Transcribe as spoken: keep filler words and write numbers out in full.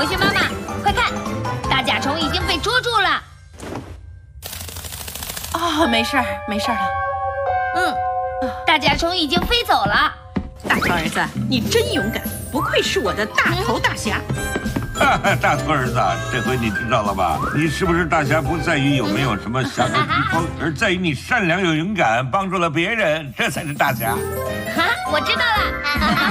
博士妈妈，快看，大甲虫已经被捉住了。 哦，没事儿，没事儿了。 嗯，大甲虫已经飞走了。 大头儿子，你真勇敢，不愧是我的大头大侠。 哈哈，大头儿子，这回你知道了吧？你是不是大侠，不在于有没有什么侠客之风，而在于你善良又勇敢，帮助了别人，这才是大侠。 哈，我知道了。